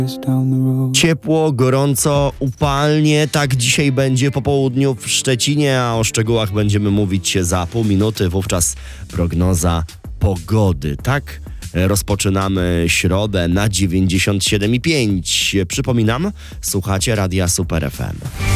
Ciepło, gorąco, upalnie, tak dzisiaj będzie po południu w Szczecinie, a o szczegółach będziemy mówić za pół minuty, wówczas prognoza pogody, tak? Rozpoczynamy środę na 97,5. Przypominam, słuchacie Radia Super FM.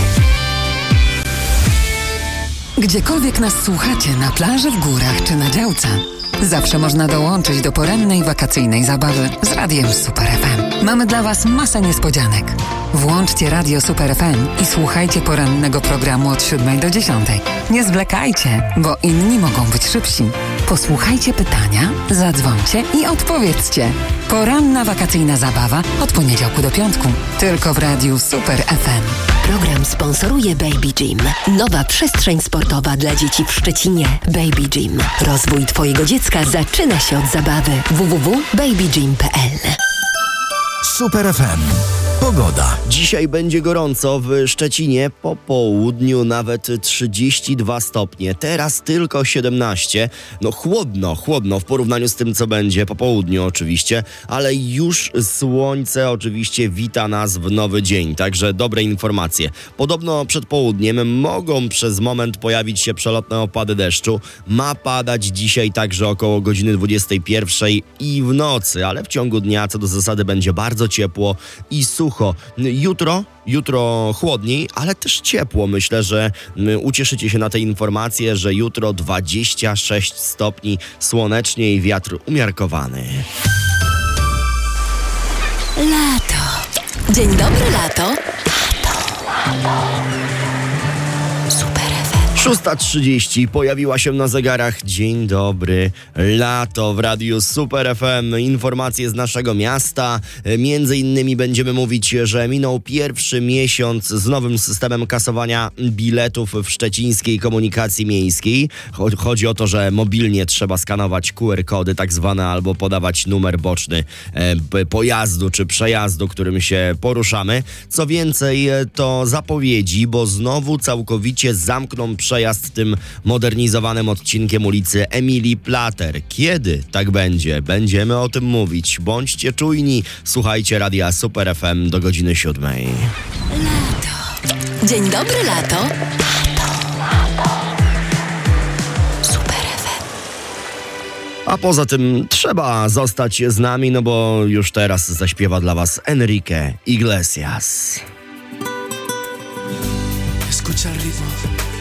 Gdziekolwiek nas słuchacie, na plaży, w górach czy na działce, zawsze można dołączyć do porannej wakacyjnej zabawy z Radiem Super FM. Mamy dla Was masę niespodzianek. Włączcie Radio Super FM i słuchajcie porannego programu od 7 do 10. Nie zwlekajcie, bo inni mogą być szybsi. Posłuchajcie pytania, zadzwońcie i odpowiedzcie. Poranna wakacyjna zabawa od poniedziałku do piątku. Tylko w Radiu Super FM. Program sponsoruje Baby Gym. Nowa przestrzeń sportowa dla dzieci w Szczecinie. Baby Gym. Rozwój Twojego dziecka zaczyna się od zabawy. www.babygym.pl. Super FM. Pogoda. Dzisiaj będzie gorąco w Szczecinie, po południu nawet 32 stopnie, teraz tylko 17. No chłodno w porównaniu z tym, co będzie po południu oczywiście, ale już słońce oczywiście wita nas w nowy dzień, także dobre informacje. Podobno przed południem mogą przez moment pojawić się przelotne opady deszczu. Ma padać dzisiaj także około godziny 21 i w nocy, ale w ciągu dnia co do zasady będzie bardzo ciepło i sucho. Jutro chłodniej, ale też ciepło. Myślę, że ucieszycie się na te informacje, że jutro 26 stopni, słonecznie i wiatr umiarkowany. Lato. Dzień dobry, lato. Super FM. 6:30 pojawiła się na zegarach. Dzień dobry, lato w Radiu Super FM. Informacje z naszego miasta. Między innymi będziemy mówić, że minął pierwszy miesiąc z nowym systemem kasowania biletów w szczecińskiej komunikacji miejskiej. Chodzi o to, że mobilnie trzeba skanować QR-kody tak zwane albo podawać numer boczny pojazdu czy przejazdu, którym się poruszamy. Co więcej, to zapowiedzi, bo znowu całkowicie zamkną przejazd tym modernizowanym odcinkiem ulicy Emilii Plater. Kiedy tak będzie? Będziemy o tym mówić. Bądźcie czujni. Słuchajcie Radia Super FM do godziny 7. Lato. Dzień dobry, lato. Super FM. A poza tym trzeba zostać z nami, no bo już teraz zaśpiewa dla was Enrique Iglesias. Escucha el ritmo.